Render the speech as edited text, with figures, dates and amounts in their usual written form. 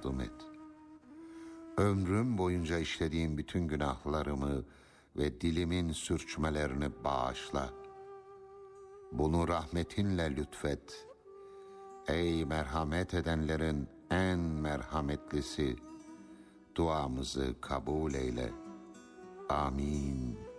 yardım et. Ömrüm boyunca işlediğim bütün günahlarımı ve dilimin sürçmelerini bağışla. Bunu rahmetinle lütfet. Ey merhamet edenlerin en merhametlisi, duamızı kabul eyle. Amin.